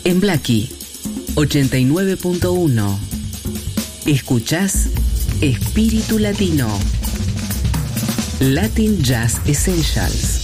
En Blackie 89.1 escuchás Espíritu Latino, Latin Jazz Essentials.